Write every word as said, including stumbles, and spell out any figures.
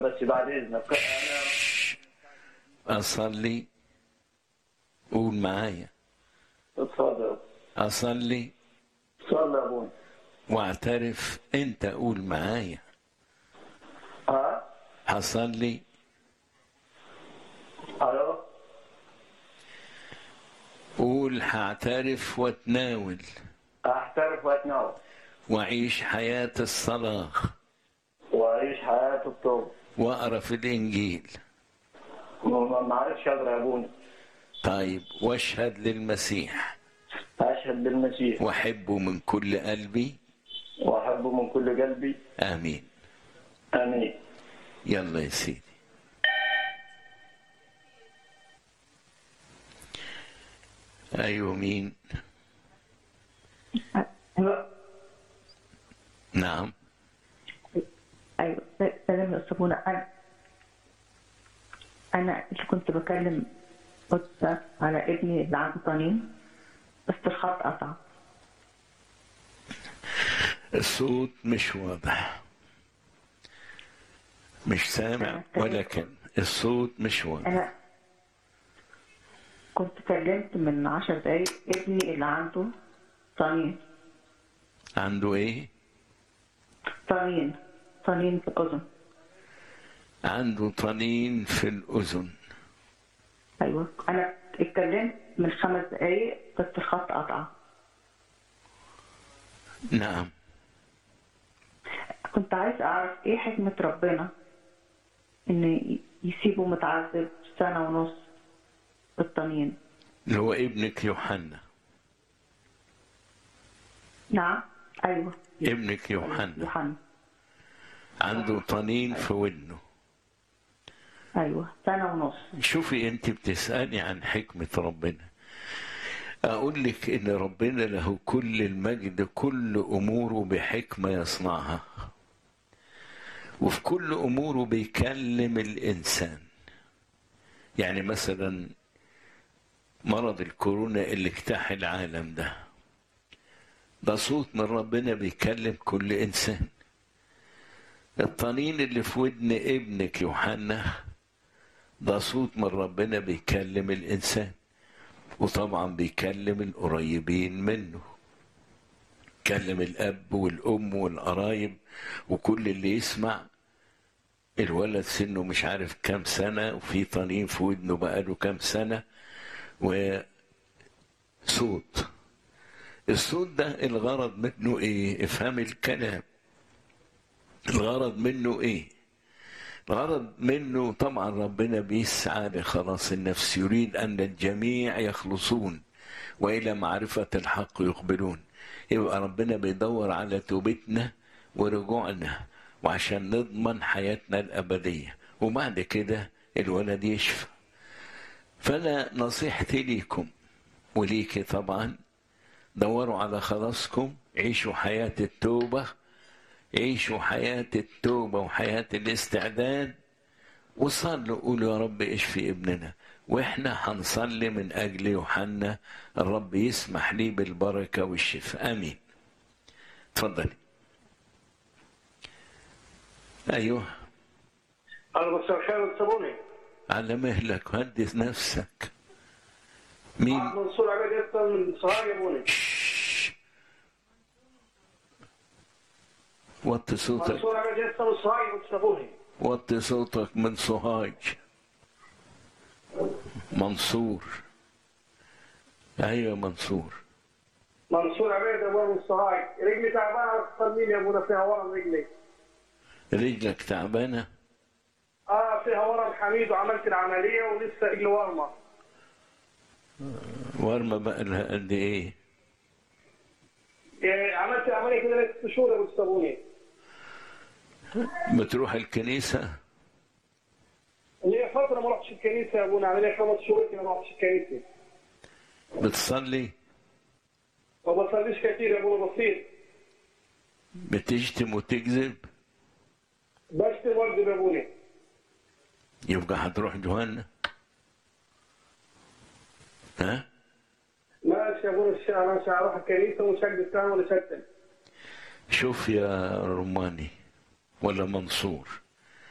بس بعد إذنك أنا أصلي. قول معايا. اتفضل. أصلي صلي يا أبونا. واعترف. أنت قول معايا. ها؟ هصلي. ألو؟ قول هعترف واتناول أحترف وأتناول وأعيش حياة الصلاة وأعيش حياة التوبة. وأقرأ في الإنجيل. ما ما عرفش أقرأ يا أبونا. طيب، واشهد للمسيح أشهد بالمسيح وأحبه من كل قلبي. وأحبه من كل قلبي. آمين. آمين. يلا يا سيدي. أيوة، مين؟ نعم. ايوه، سلام يا استاذ. انا انا اللي كنت بكلم قدس على ابني اللي عنده طنين، بس الخط قطع. الصوت مش واضح، مش سامع ولا كلمة. الصوت مش واضح. انا كنت كلمت من عشر دقايق ابني اللي عنده طنين. عنده ايه؟ طنين طنين في الاذن. عنده طنين في الأذن. ايوه، انا اتكلمت من خمس دقايق بس الخط قطع. نعم. كنت عايز اعرف ايه حكمة ربنا ان يسيبه متعذب سنة ونص بالطنين. اللي هو ابنك يوحنا. نعم. ايوه، ابنك يوحنا يوحنا عنده طنين في ودنه. ايوه، سنة ونص. شوفي، انت بتسألي عن حكمة ربنا. اقول لك ان ربنا له كل المجد، كل اموره بحكمة يصنعها، وفي كل اموره بيكلم الانسان. يعني مثلا مرض الكورونا اللي اجتاح العالم ده، ده صوت من ربنا بيكلم كل انسان. الطنين اللي في ودن ابنك يوحنا ده صوت من ربنا بيكلم الانسان، وطبعا بيكلم القريبين منه، كلم الاب والام والقرايب وكل اللي يسمع. الولد سنه مش عارف كام سنة وفي طنين في ودنه بقاله كام سنة، وصوت. الصوت ده الغرض منه ايه؟ افهم الكلام. الغرض منه ايه؟ الغرض منه طبعا ربنا بيسعى لخلاص النفس، يريد ان الجميع يخلصون والى معرفة الحق يقبلون. يبقى ربنا بيدور على توبتنا ورجوعنا، وعشان نضمن حياتنا الابدية، وبعد كده الولد يشفى. فانا نصيحتي ليكم وليكي طبعا، دوروا على خلاصكم، عيشوا حياة التوبة، عيشوا حياة التوبة وحياة الاستعداد، وصلوا قولوا يا رب اشفي ابننا. واحنا هنصلي من اجل يوحنا، الرب يسمح لي بالبركة والشفاء. امين. تفضلي. ايوه. أنا بس الخير تسابوني. على مهلك، هدث نفسك. مين؟ منصور عبيد يسطا من صهاج يا أبوني. وطي صوتك. منصور عبيد يسطا من صهاج تسابوني. وطي صوتك من سوهاج. منصور. ايوه منصور. منصور عبيد أبونا من صهاج. رجلي تعبانة تصلي لي يا أبونا، فيها ورم رجلي. رجلك تعبانة؟ اه فيها ورم حميد، وعملت العملية ولسه رجلي ورمة. ورمة بقى لها قد ايه؟ يعني عملت العملية كده ست شهور يا أبو الصابوني. بتروح الكنيسة؟ اللي هي فترة ما رحتش الكنيسة يا أبونا، عملية خمس شهور كده ما رحتش الكنيسة. بتصلي؟ ما بصليش كتير يا أبونا، بسيط. بتشتم وتكذب؟ بشتم والدي يا أبونا. يبقى هتروح جهنم. ها؟ ماشي يا أبونا، أنا مش هروح الكنيسة ومش هكذب تاني ولا شتم. شوف يا رماني ولا منصور،